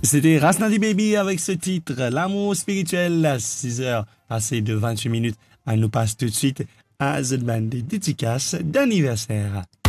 C'était Rasnadi Baby avec ce titre, L'amour spirituel, à 6 heures passées de 28 minutes. Elle nous passe tout de suite à The Band des dédicaces d'anniversaire.